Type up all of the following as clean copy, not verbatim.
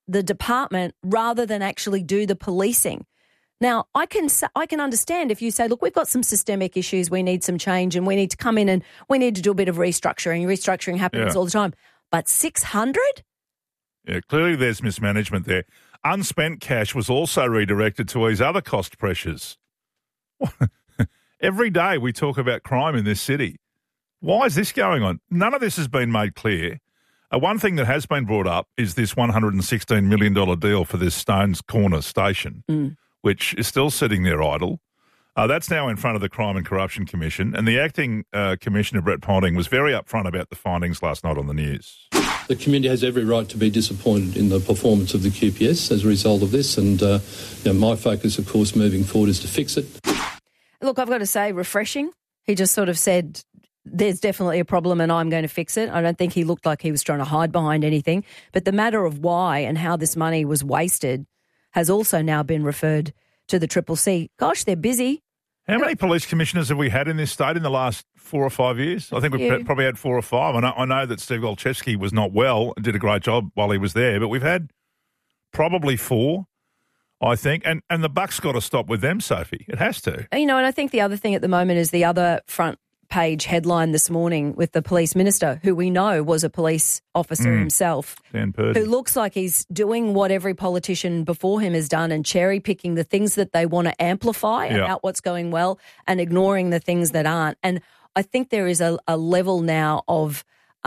the department rather than actually do the policing. Now, I can understand if you say, look, we've got some systemic issues, we need some change and we need to come in and we need to do a bit of restructuring. Restructuring happens all the time. But 600? Yeah, clearly there's mismanagement there. Unspent cash was also redirected to ease other cost pressures. Every day we talk about crime in this city. Why is this going on? None of this has been made clear. One thing that has been brought up is this $116 million deal for this Stones Corner station, which is still sitting there idle. That's now in front of the Crime and Corruption Commission, and the acting Commissioner, Brett Ponting, was very upfront about the findings last night on the news. The community has every right to be disappointed in the performance of the QPS as a result of this, and my focus, of course, moving forward is to fix it. Look, I've got to say, refreshing. He just sort of said, there's definitely a problem and I'm going to fix it. I don't think he looked like he was trying to hide behind anything. But the matter of why and how this money was wasted has also now been referred to the CCC. Gosh, they're busy. How many police commissioners have we had in this state in the last 4 or 5 years? I think we've probably had 4 or 5. I know that Steve Golchevsky was not well and did a great job while he was there, but we've had probably 4, I think. And the buck's got to stop with them, Sophie. It has to. And I think the other thing at the moment is the other front page headline this morning with the police minister, who we know was a police officer himself, Dan Purdy, who looks like he's doing what every politician before him has done and cherry-picking the things that they want to amplify about what's going well and ignoring the things that aren't. And I think there is a level now of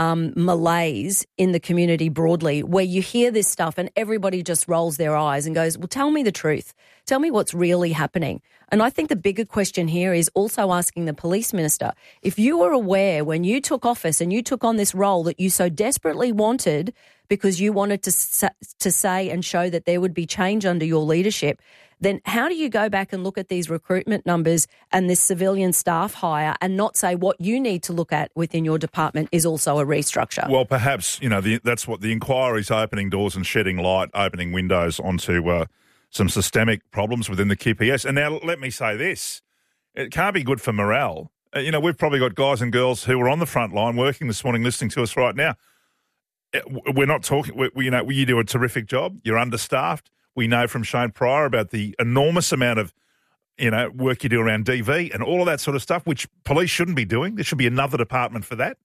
malaise in the community broadly where you hear this stuff and everybody just rolls their eyes and goes, well, tell me the truth. Tell me what's really happening. And I think the bigger question here is also asking the police minister, if you were aware when you took office and you took on this role that you so desperately wanted because you wanted to say and show that there would be change under your leadership, then how do you go back and look at these recruitment numbers and this civilian staff hire and not say what you need to look at within your department is also a restructure? Well, perhaps, that's what the inquiry's opening doors and shedding light, opening windows onto some systemic problems within the QPS. And now let me say this. It can't be good for morale. We've probably got guys and girls who are on the front line working this morning listening to us right now. We're not talking, you do a terrific job. You're understaffed. We know from Shane Pryor about the enormous amount of, work you do around DV and all of that sort of stuff, which police shouldn't be doing. There should be another department for that.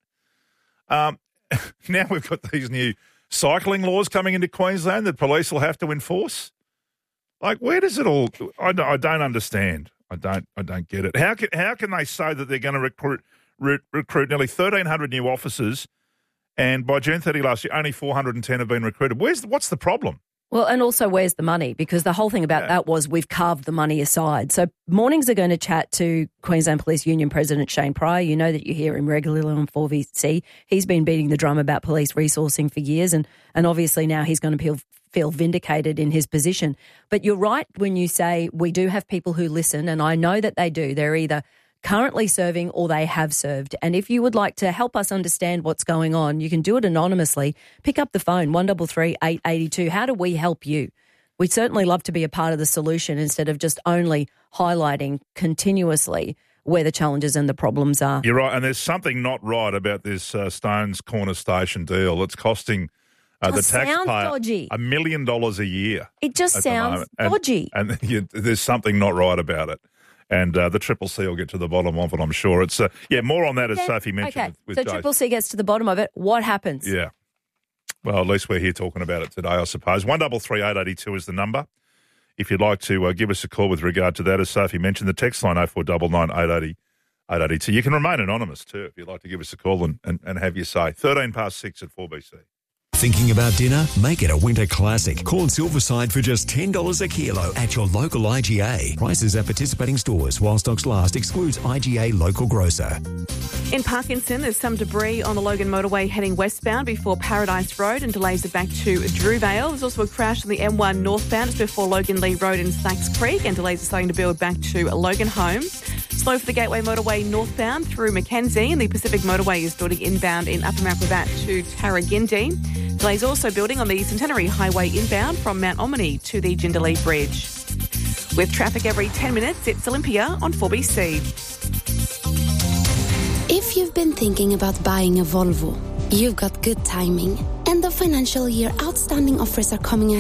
Now we've got these new cycling laws coming into Queensland that police will have to enforce. Like, where does it all? I don't understand. I don't get it. How can they say that they're going to recruit nearly 1,300 new officers, and by June 30 last year, only 410 have been recruited? What's the problem? Well, and also where's the money? Because the whole thing about that was we've carved the money aside. So mornings are going to chat to Queensland Police Union President Shane Pryor. You know that you hear him regularly on 4VC. He's been beating the drum about police resourcing for years, and obviously now he's going to feel vindicated in his position. But you're right when you say we do have people who listen, and I know that they do. They're either currently serving or they have served. And if you would like to help us understand what's going on, you can do it anonymously. Pick up the phone, 133 882. How do we help you? We'd certainly love to be a part of the solution instead of just only highlighting continuously where the challenges and the problems are. You're right, and there's something not right about this Stones Corner station deal. It's costing the taxpayer dodgy. $1 million a year. It just sounds dodgy. And there's something not right about it. And the CCC will get to the bottom of it, I'm sure. It's more on that, as Sophie mentioned. Okay, so CCC gets to the bottom of it. What happens? Yeah. Well, at least we're here talking about it today, I suppose. 133 882 is the number. If you'd like to give us a call with regard to that, as Sophie mentioned, the text line 0499 880 882. You can remain anonymous too if you'd like to give us a call and have your say. 13 past 6 at 4BC. Thinking about dinner? Make it a winter classic. Corn Silverside for just $10 a kilo at your local IGA. Prices at participating stores while stocks last. Excludes IGA local grocer. In Parkinson, there's some debris on the Logan motorway heading westbound before Paradise Road and delays are back to Drewvale. There's also a crash on the M1 northbound just before Logan Lee Road in Sacks Creek and delays are starting to build back to Logan Home. Slow for the Gateway motorway northbound through Mackenzie, and the Pacific motorway is building inbound in Upper Mount Gravatt to Tarragindi. Delays also building on the Centenary Highway inbound from Mount Omni to the Jindalee Bridge. With traffic every 10 minutes, it's Olympia on 4BC. If you've been thinking about buying a Volvo, you've got good timing. End of financial year outstanding offers are coming